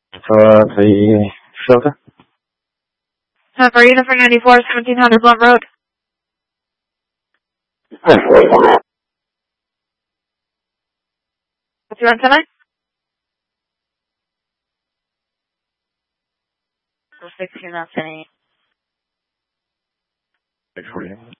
可以说看。 For Uniform 94, 1700 Blunt Road. What's your antenna? 16 knots, 640.